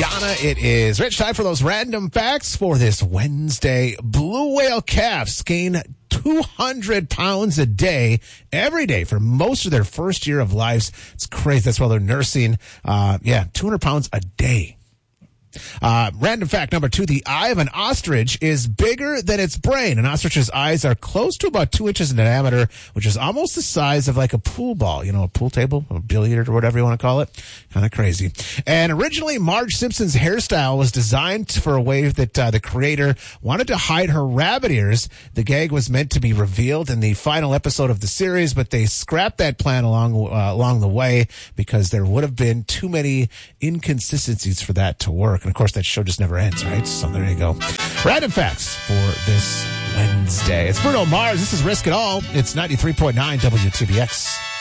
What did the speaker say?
Yana. It is Rich. Time for those random facts for this Wednesday. Blue whale calves gain 200 pounds a day, every day for most of their first year of lives. It's crazy. That's while they're nursing. 200 pounds a day. Random fact number 2, the eye of an ostrich is bigger than its brain. An ostrich's eyes are close to about 2 inches in diameter, which is almost the size of like a pool ball, a pool table, a billiard or whatever you want to call it. Kind of crazy. And originally, Marge Simpson's hairstyle was designed for a way that the creator wanted to hide her rabbit ears. The gag was meant to be revealed in the final episode of the series, but they scrapped that plan along the way because there would have been too many inconsistencies for that to work. And of course, that show just never ends, right? So there you go. Random facts for this Wednesday. It's Bruno Mars. This is Risk It All. It's 93.9 WTBX.